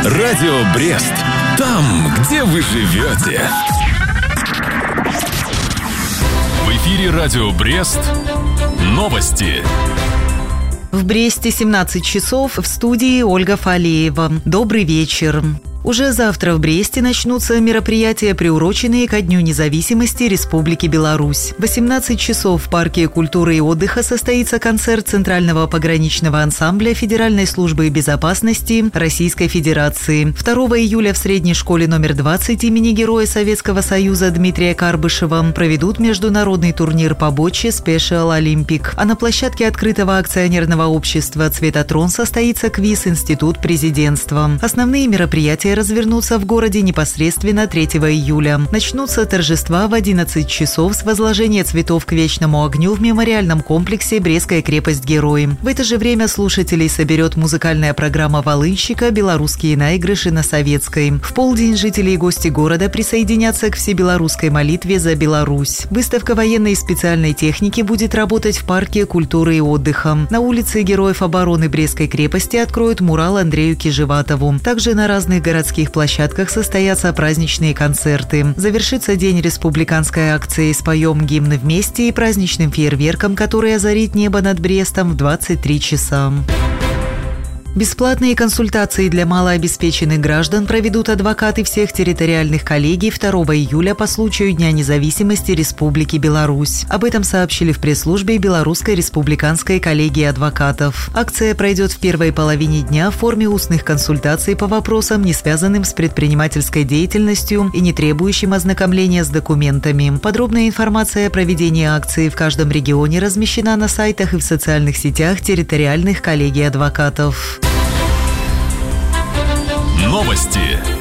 Радио Брест. Там, где вы живете. В эфире Радио Брест. Новости. В Бресте 17 часов, в студии Ольга Фалеева. Добрый вечер. Уже завтра в Бресте начнутся мероприятия, приуроченные ко Дню независимости Республики Беларусь. В 18 часов в Парке культуры и отдыха состоится концерт Центрального пограничного ансамбля Федеральной службы безопасности Российской Федерации. 2 июля в средней школе номер 20 имени Героя Советского Союза Дмитрия Карбышева проведут международный турнир по боче Special Olympic. А на площадке открытого акционерного общества «Цветотрон» состоится квиз «Институт президентства». Основные мероприятия развернутся в городе непосредственно 3 июля. Начнутся торжества в 11 часов с возложения цветов к вечному огню в мемориальном комплексе «Брестская крепость-герой». В это же время слушателей соберет музыкальная программа волынщика «Белорусские наигрыши на Советской». В полдень жители и гости города присоединятся к всебелорусской молитве за Беларусь. Выставка военной и специальной техники будет работать в Парке культуры и отдыха. На улице Героев обороны Брестской крепости откроют мурал Андрею Кижеватову. Также на разных городских площадках состоятся праздничные концерты. Завершится день республиканской акции «Споем гимн вместе» и праздничным фейерверком, который озарит небо над Брестом в 23 часа. Бесплатные консультации для малообеспеченных граждан проведут адвокаты всех территориальных коллегий 2 июля по случаю Дня независимости Республики Беларусь. Об этом сообщили в пресс-службе Белорусской республиканской коллегии адвокатов. Акция пройдет в первой половине дня в форме устных консультаций по вопросам, не связанным с предпринимательской деятельностью и не требующим ознакомления с документами. Подробная информация о проведении акции в каждом регионе размещена на сайтах и в социальных сетях территориальных коллегий адвокатов. Новости.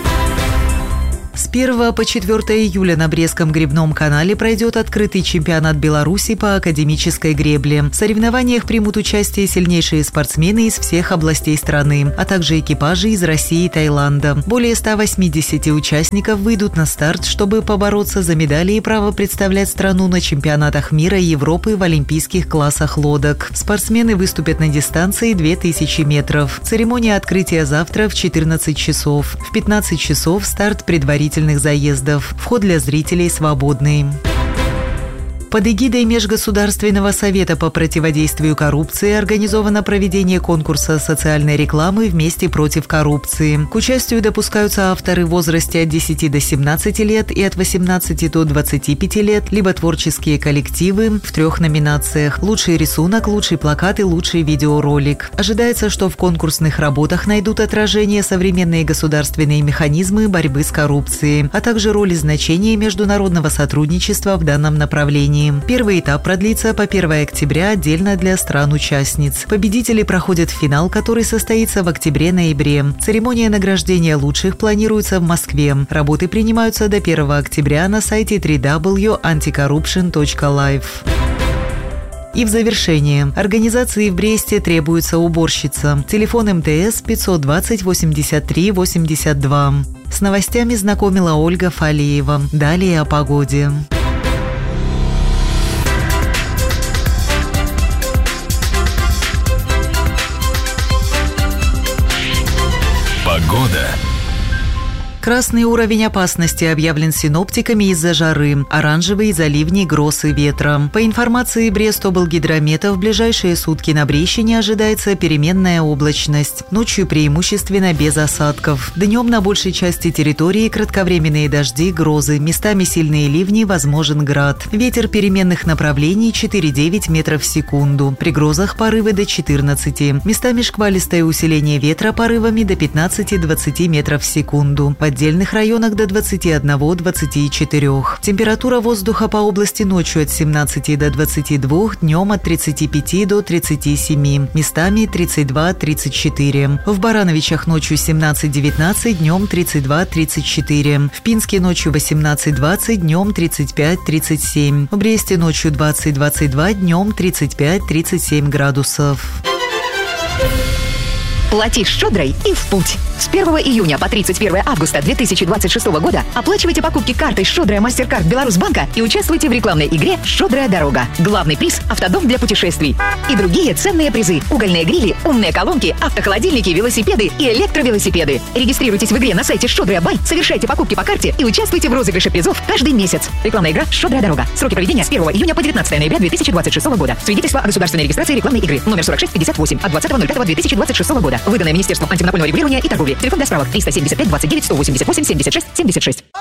С 1 по 4 июля на Брестском гребном канале пройдет открытый чемпионат Беларуси по академической гребле. В соревнованиях примут участие сильнейшие спортсмены из всех областей страны, а также экипажи из России и Таиланда. Более 180 участников выйдут на старт, чтобы побороться за медали и право представлять страну на чемпионатах мира и Европы в олимпийских классах лодок. Спортсмены выступят на дистанции 2000 метров. Церемония открытия завтра в 14 часов. В 15 часов старт предварительных заездов. Вход для зрителей свободный. Под эгидой Межгосударственного совета по противодействию коррупции организовано проведение конкурса социальной рекламы «Вместе против коррупции». К участию допускаются авторы в возрасте от 10 до 17 лет и от 18 до 25 лет, либо творческие коллективы в 3 номинациях: лучший рисунок, лучший плакат и лучший видеоролик. Ожидается, что в конкурсных работах найдут отражение современные государственные механизмы борьбы с коррупцией, а также роль и значение международного сотрудничества в данном направлении. Первый этап продлится по 1 октября отдельно для стран-участниц. Победители проходят в финал, который состоится в октябре-ноябре. Церемония награждения лучших планируется в Москве. Работы принимаются до 1 октября на сайте www.anticorruption.live. И в завершение. Организации в Бресте требуется уборщица. Телефон МТС 520 83 82. С новостями знакомила Ольга Фалеева. Далее о погоде. Погода. Красный уровень опасности объявлен синоптиками из-за жары, оранжевый из-за ливней, гроз и ветра. По информации Брестоблгидромета, в ближайшие сутки на Брещине ожидается переменная облачность. Ночью преимущественно без осадков. Днем на большей части территории кратковременные дожди, грозы, местами сильные ливни, возможен град. Ветер переменных направлений 4,9 метров в секунду. При грозах порывы до 14. Местами шквалистое усиление ветра порывами до 15-20 метров в секунду. В отдельных районах до 21-24. Температура воздуха по области ночью от 17 до 22, днем от 35 до 37, местами 32-34. В Барановичах ночью 17-19, днем 32-34. В Пинске ночью 18-20, днем 35-37. В Бресте ночью 20-22, днем 35-37 градусов. Плати щедрой и в путь. С 1 июня по 31 августа 2026 года оплачивайте покупки картой «Щедрая Мастеркард Беларусьбанка» и участвуйте в рекламной игре «Щедрая дорога». Главный приз – автодом для путешествий. И другие ценные призы – угольные грили, умные колонки, автохолодильники, велосипеды и электровелосипеды. Регистрируйтесь в игре на сайте «Щедрая Бай», совершайте покупки по карте и участвуйте в розыгрыше призов каждый месяц. Рекламная игра «Щедрая дорога». Сроки проведения с 1 июня по 19 ноября 2026 года. Свидетельство о государственной регистрации рекламной игры. Номер 4658 от 20.05.2026 года. Выданное Министерством антимонопольного регулирования и торговли. Телефон для справок 375 29 188 76 76.